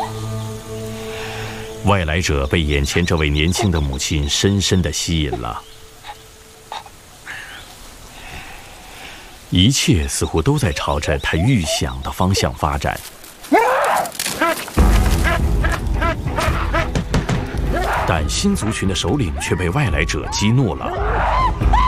外来者被眼前这位年轻的母亲深深地吸引了，一切似乎都在朝着他预想的方向发展。但新族群的首领却被外来者激怒了。